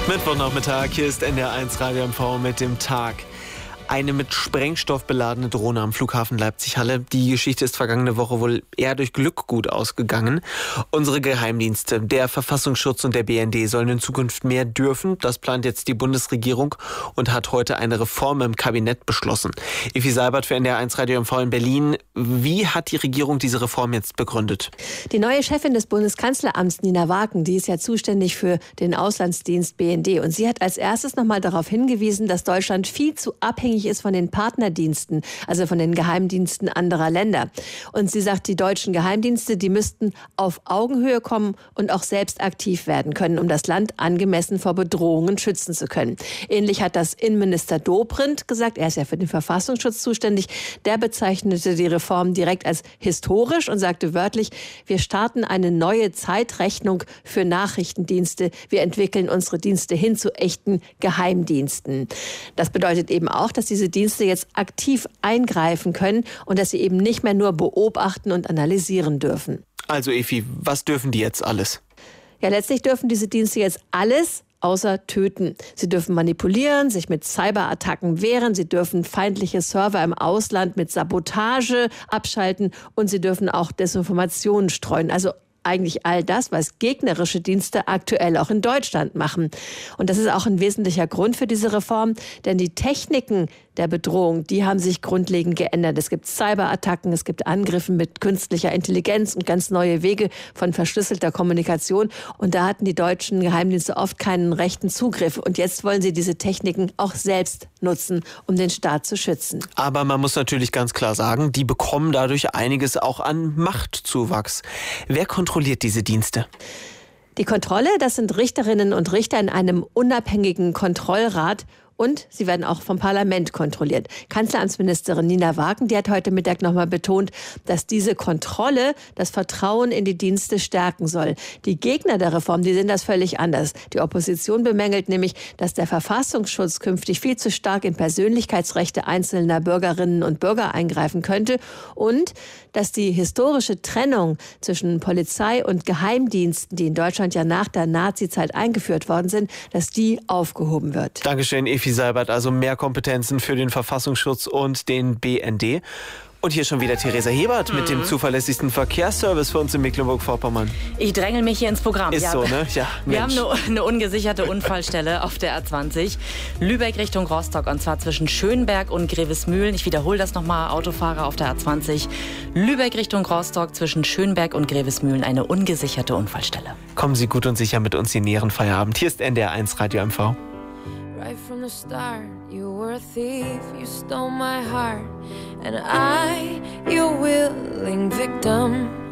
Mittwochnachmittag, hier ist NDR1 Radio MV mit dem Tag. Eine mit Sprengstoff beladene Drohne am Flughafen Leipzig-Halle. Die Geschichte ist vergangene Woche wohl eher durch Glück gut ausgegangen. Unsere Geheimdienste, der Verfassungsschutz und der BND sollen in Zukunft mehr dürfen. Das plant jetzt die Bundesregierung und hat heute eine Reform im Kabinett beschlossen. Effi Seibert für NDR1 Radio MV in Berlin. Wie hat die Regierung diese Reform jetzt begründet? Die neue Chefin des Bundeskanzleramts, Nina Wagen, die ist ja zuständig für den Auslandsdienst BND. Und sie hat als erstes nochmal darauf hingewiesen, dass Deutschland viel zu abhängig ist von den Partnerdiensten, also von den Geheimdiensten anderer Länder. Und sie sagt, die deutschen Geheimdienste, die müssten auf Augenhöhe kommen und auch selbst aktiv werden können, um das Land angemessen vor Bedrohungen schützen zu können. Ähnlich hat das Innenminister Dobrindt gesagt, er ist ja für den Verfassungsschutz zuständig. Der bezeichnete die Reform direkt als historisch und sagte wörtlich, wir starten eine neue Zeitrechnung für Nachrichtendienste. Wir entwickeln unsere Dienste hin zu echten Geheimdiensten. Das bedeutet eben auch, dass diese Dienste jetzt aktiv eingreifen können und dass sie eben nicht mehr nur beobachten und analysieren dürfen. Also Effi, was dürfen die jetzt alles? Ja, letztlich dürfen diese Dienste jetzt alles außer töten. Sie dürfen manipulieren, sich mit Cyberattacken wehren, sie dürfen feindliche Server im Ausland mit Sabotage abschalten und sie dürfen auch Desinformationen streuen. Also eigentlich all das, was gegnerische Dienste aktuell auch in Deutschland machen. Und das ist auch ein wesentlicher Grund für diese Reform, denn die Techniken der Bedrohung, die haben sich grundlegend geändert. Es gibt Cyberattacken, es gibt Angriffe mit künstlicher Intelligenz und ganz neue Wege von verschlüsselter Kommunikation. Und da hatten die deutschen Geheimdienste oft keinen rechten Zugriff. Und jetzt wollen sie diese Techniken auch selbst nutzen, um den Staat zu schützen. Aber man muss natürlich ganz klar sagen, die bekommen dadurch einiges auch an Machtzuwachs. Wer kontrolliert diese Dienste? Die Kontrolle, das sind Richterinnen und Richter in einem unabhängigen Kontrollrat. Und sie werden auch vom Parlament kontrolliert. Kanzleramtsministerin Nina Wagen, die hat heute Mittag nochmal betont, dass diese Kontrolle das Vertrauen in die Dienste stärken soll. Die Gegner der Reform, die sehen das völlig anders. Die Opposition bemängelt nämlich, dass der Verfassungsschutz künftig viel zu stark in Persönlichkeitsrechte einzelner Bürgerinnen und Bürger eingreifen könnte und dass die historische Trennung zwischen Polizei und Geheimdiensten, die in Deutschland ja nach der Nazizeit eingeführt worden sind, dass die aufgehoben wird. Dankeschön, Effi Seibert. Also mehr Kompetenzen für den Verfassungsschutz und den BND. Und hier schon wieder Theresa Hebert mit dem zuverlässigsten Verkehrsservice für uns in Mecklenburg-Vorpommern. Ich drängel mich hier ins Programm. Ist so, ne? Ja, wir haben eine ungesicherte Unfallstelle auf der A20. Lübeck Richtung Rostock, und zwar zwischen Schönberg und Grevesmühlen. Ich wiederhole das nochmal, Autofahrer auf der A20. Lübeck Richtung Rostock zwischen Schönberg und Grevesmühlen, eine ungesicherte Unfallstelle. Kommen Sie gut und sicher mit uns in den näheren Feierabend. Hier ist NDR1 Radio MV. Right from the start, you were a thief, you stole my heart, and I, your willing victim.